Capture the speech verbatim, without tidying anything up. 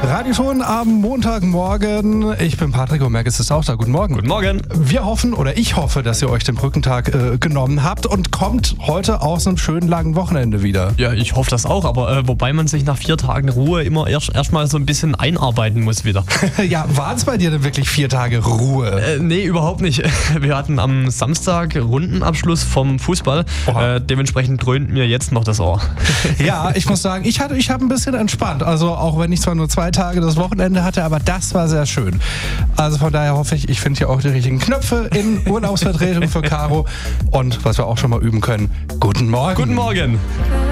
Radioton am Montagmorgen. Ich bin Patrick und Merk ist auch da. Guten Morgen. Guten Morgen. Wir hoffen, oder ich hoffe, dass ihr euch den Brückentag äh, genommen habt und kommt heute aus einem schönen langen Wochenende wieder. Ja, ich hoffe das auch, aber äh, wobei man sich nach vier Tagen Ruhe immer erst erstmal so ein bisschen einarbeiten muss wieder. Ja, waren es bei dir denn wirklich vier Tage Ruhe? Äh, nee, überhaupt nicht. Wir hatten am Samstag Rundenabschluss vom Fußball. Äh, dementsprechend dröhnt mir jetzt noch das Ohr. Ja, ich muss sagen, ich, hatte, ich habe ein bisschen entspannt. Also auch wenn ich zwar nur zwei Tage das Wochenende hatte, aber das war sehr schön. Also von daher hoffe ich, ich finde hier auch die richtigen Knöpfe in Urlaubsvertretung für Caro. Und was wir auch schon mal üben können, guten Morgen. Guten Morgen.